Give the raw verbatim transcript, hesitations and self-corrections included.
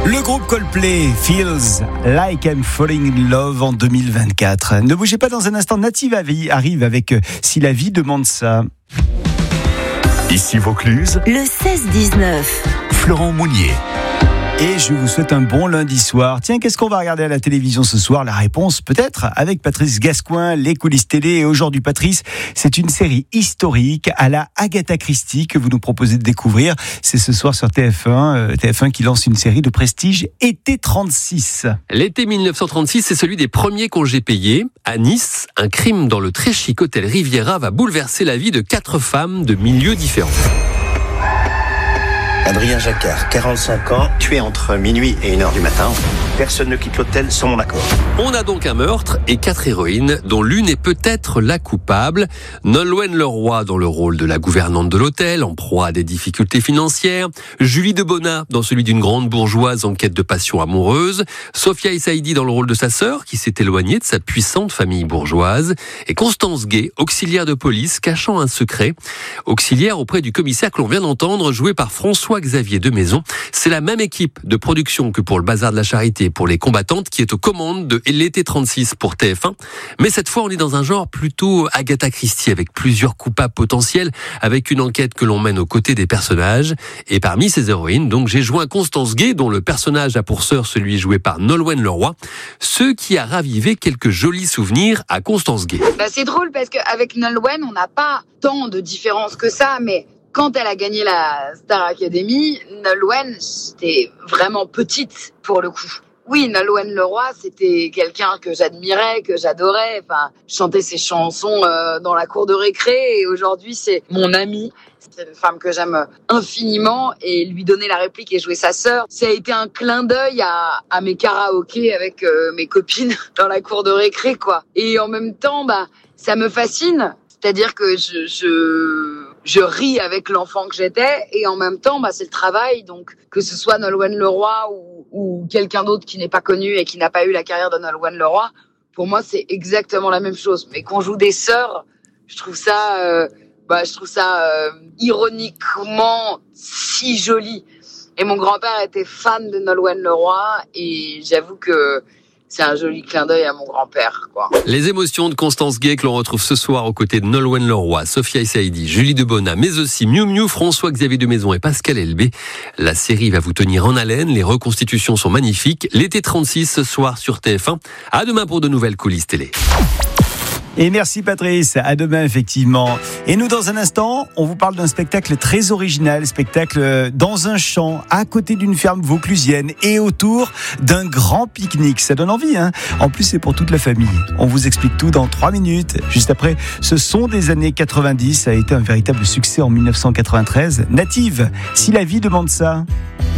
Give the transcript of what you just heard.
Le groupe Coldplay, Feels Like I'm Falling in Love en deux mille vingt-quatre. Ne bougez pas, dans un instant, Native arrive avec Si la vie demande ça. Ici Vaucluse, le seize dix-neuf. Florent Mounier. Et je vous souhaite un bon lundi soir. Tiens, qu'est-ce qu'on va regarder à la télévision ce soir? La réponse, peut-être, avec Patrice Gascoin, les coulisses télé. Et aujourd'hui, Patrice, c'est une série historique à la Agatha Christie que vous nous proposez de découvrir. C'est ce soir sur T F un. Euh, T F un qui lance une série de prestige, Été trente-six. L'été mille neuf cent trente-six, c'est celui des premiers congés payés. À Nice, un crime dans le très chic hôtel Riviera va bouleverser la vie de quatre femmes de milieux différents. Adrien Jacquard, quarante-cinq ans, tué entre minuit et une heure du matin. Personne ne quitte l'hôtel sans mon accord. On a donc un meurtre et quatre héroïnes, dont l'une est peut-être la coupable. Nolwenn Leroy dans le rôle de la gouvernante de l'hôtel, en proie à des difficultés financières. Julie Debona dans celui d'une grande bourgeoise en quête de passion amoureuse. Sophia Essaidi dans le rôle de sa sœur, qui s'est éloignée de sa puissante famille bourgeoise. Et Constance Gay, auxiliaire de police, cachant un secret. Auxiliaire auprès du commissaire que l'on vient d'entendre, joué par François-Xavier Demaison. C'est la même équipe de production que pour le Bazar de la Charité, pour les combattantes, qui est aux commandes de L'été trente-six pour T F un. Mais cette fois, on est dans un genre plutôt Agatha Christie, avec plusieurs coupables potentiels, avec une enquête que l'on mène aux côtés des personnages. Et parmi ces héroïnes, donc, j'ai joint Constance Gay, dont le personnage a pour sœur celui joué par Nolwenn Leroy, ce qui a ravivé quelques jolis souvenirs à Constance Gay. Bah, c'est drôle parce qu'avec Nolwenn, on n'a pas tant de différence que ça, mais quand elle a gagné la Star Academy, Nolwenn, c'était vraiment petite pour le coup. Oui, Nolwenn Leroy, c'était quelqu'un que j'admirais, que j'adorais. Enfin, je chantais ses chansons euh, dans la cour de récré et aujourd'hui, c'est mon amie. C'est une femme que j'aime infiniment et lui donner la réplique et jouer sa sœur, ça a été un clin d'œil à, à mes karaokés avec euh, mes copines dans la cour de récré, quoi. Et en même temps, bah, ça me fascine. C'est-à-dire que je, je, je ris avec l'enfant que j'étais et en même temps, bah, c'est le travail. Donc, que ce soit Nolwenn Leroy ou, ou quelqu'un d'autre qui n'est pas connu et qui n'a pas eu la carrière de Nolwenn Leroy, pour moi, c'est exactement la même chose. Mais qu'on joue des sœurs, je trouve ça, euh, bah, je trouve ça euh, ironiquement si joli. Et mon grand-père était fan de Nolwenn Leroy et j'avoue que c'est un joli clin d'œil à mon grand-père, quoi. Les émotions de Constance Gay que l'on retrouve ce soir aux côtés de Nolwenn Leroy, Sophia Essaidi, Julie Debona, mais aussi Miu Miu, François-Xavier Demaison et Pascal Elbé. La série va vous tenir en haleine, les reconstitutions sont magnifiques. L'été trente-six ce soir sur T F un. À demain pour de nouvelles coulisses télé. Et merci Patrice, à demain effectivement. Et nous, dans un instant, on vous parle d'un spectacle très original, spectacle dans un champ, à côté d'une ferme vauclusienne et autour d'un grand pique-nique. Ça donne envie, hein. En plus, c'est pour toute la famille. On vous explique tout dans trois minutes. Juste après, ce sont des années quatre-vingt-dix, ça a été un véritable succès en mille neuf cent quatre-vingt-treize. Native, Si la vie demande ça.